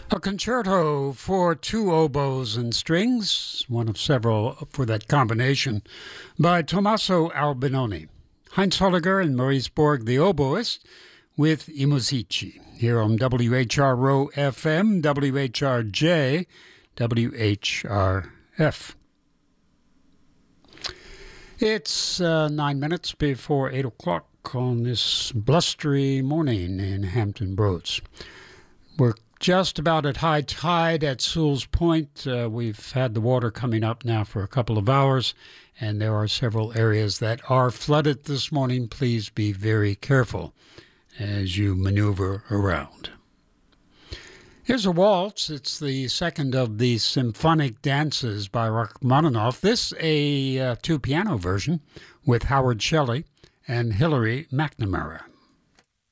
A concerto for two oboes and strings, one of several for that combination, by Tommaso Albinoni. Heinz Holliger and Maurice Borg, the oboist, with I Musici, here on WHRO FM, WHRJ, WHRF. It's 9 minutes before 8 o'clock on this blustery morning in Hampton Roads. We're just about at high tide at Sewell's Point. We've had the water coming up now for a couple of hours, and there are several areas that are flooded this morning. Please be very careful as you maneuver around. Here's a waltz. It's the second of the symphonic dances by Rachmaninoff. This a two-piano version with Howard Shelley and Hilary McNamara.